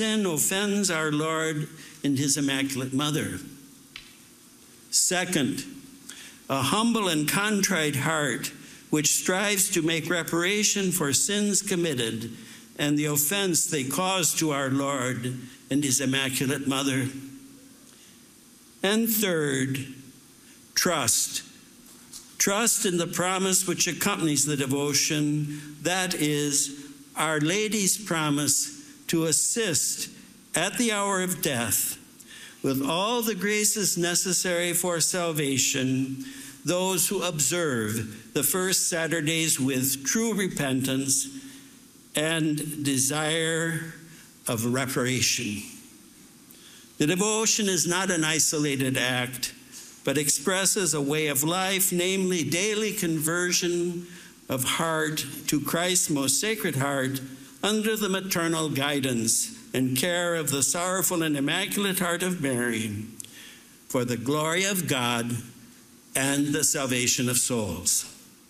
sin offends our Lord and his Immaculate Mother. Second, a humble and contrite heart which strives to make reparation for sins committed and the offense they cause to our Lord and his Immaculate Mother. And third, trust. Trust in the promise which accompanies the devotion, that is, Our Lady's promise to assist at the hour of death with all the graces necessary for salvation those who observe the first Saturdays with true repentance and desire of reparation. The devotion is not an isolated act, but expresses a way of life, namely daily conversion of heart to Christ's most sacred heart under the maternal guidance and care of the sorrowful and immaculate heart of Mary, for the glory of God and the salvation of souls.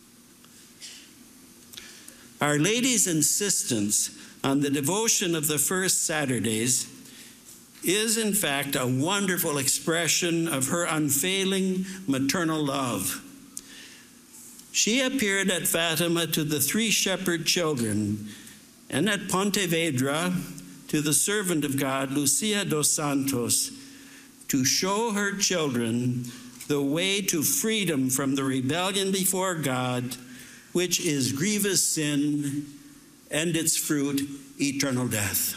Our Lady's insistence on the devotion of the first Saturdays is, in fact, a wonderful expression of her unfailing maternal love. She appeared at Fatima to the 3 shepherd children, and at Pontevedra to the servant of God, Lucia dos Santos, to show her children the way to freedom from the rebellion before God, which is grievous sin, and its fruit, eternal death.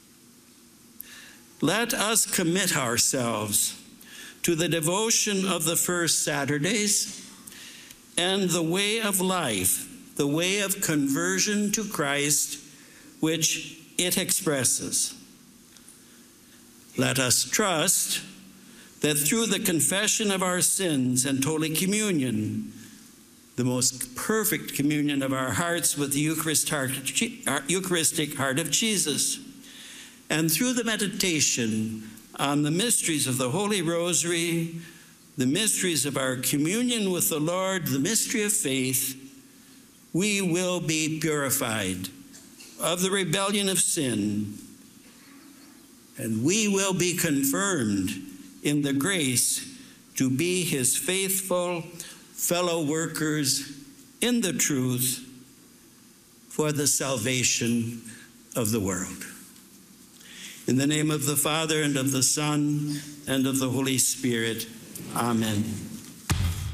Let us commit ourselves to the devotion of the first Saturdays and the way of life, the way of conversion to Christ, which it expresses. Let us trust that through the confession of our sins and Holy Communion, the most perfect communion of our hearts with the Eucharistic heart of Jesus, and through the meditation on the mysteries of the Holy Rosary, the mysteries of our communion with the Lord, the mystery of faith, we will be purified of the rebellion of sin, and we will be confirmed in the grace to be his faithful fellow workers in the truth for the salvation of the world. In the name of the Father, and of the Son, and of the Holy Spirit, amen.